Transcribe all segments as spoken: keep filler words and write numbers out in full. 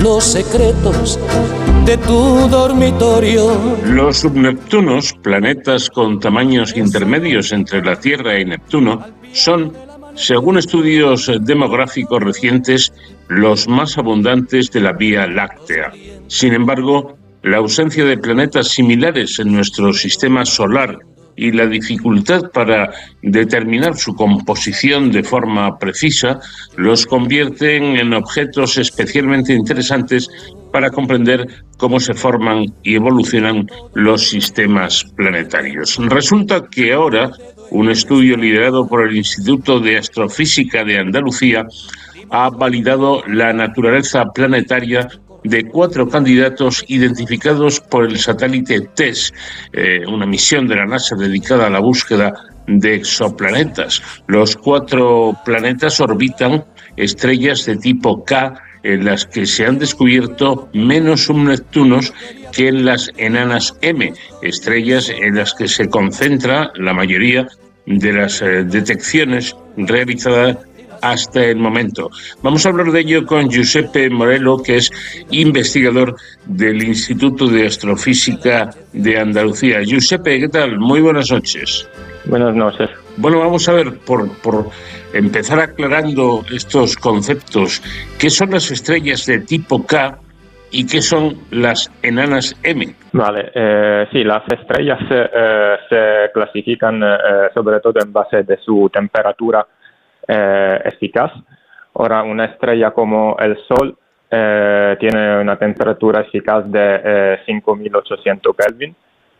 los secretos de tu dormitorio. Los subneptunos, planetas con tamaños intermedios entre la Tierra y Neptuno, son, según estudios demográficos recientes, los más abundantes de la Vía Láctea. Sin embargo, la ausencia de planetas similares en nuestro sistema solar y la dificultad para determinar su composición de forma precisa los convierten en objetos especialmente interesantes para comprender cómo se forman y evolucionan los sistemas planetarios. Resulta que ahora un estudio liderado por el Instituto de Astrofísica de Andalucía ha validado la naturaleza planetaria de cuatro candidatos identificados por el satélite TESS, eh, una misión de la NASA dedicada a la búsqueda de exoplanetas. Los cuatro planetas orbitan estrellas de tipo K en las que se han descubierto menos subneptunos que en las enanas M, estrellas en las que se concentra la mayoría de las eh, detecciones realizadas hasta el momento. Vamos a hablar de ello con Giuseppe Morello, que es investigador del Instituto de Astrofísica de Andalucía. Giuseppe, ¿qué tal? Muy buenas noches. Buenas noches. Bueno, vamos a ver, por, por empezar aclarando estos conceptos, ¿qué son las estrellas de tipo K y qué son las enanas M? Vale, eh, sí, las estrellas eh, se clasifican eh, sobre todo en base de su temperatura Eh, eficaz. Ahora, una estrella como el Sol eh, tiene una temperatura eficaz de eh, cinco mil ochocientos Kelvin,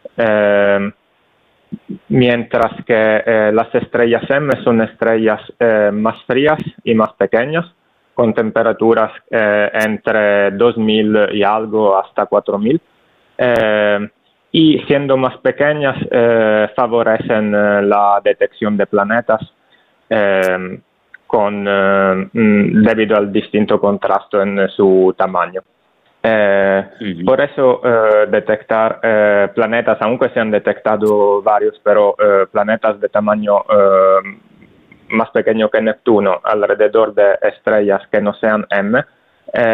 eh, mientras que eh, las estrellas M son estrellas eh, más frías y más pequeñas, con temperaturas eh, entre dos mil y algo hasta cuatro mil. Eh, y siendo más pequeñas, eh, favorecen eh, la detección de planetas Eh, con, eh, debido al distinto contraste en su tamaño. Eh, sí. Por eso eh, detectar eh, planetas, aunque se han detectado varios, pero eh, planetas de tamaño eh, más pequeño que Neptuno, alrededor de estrellas que no sean M, eh,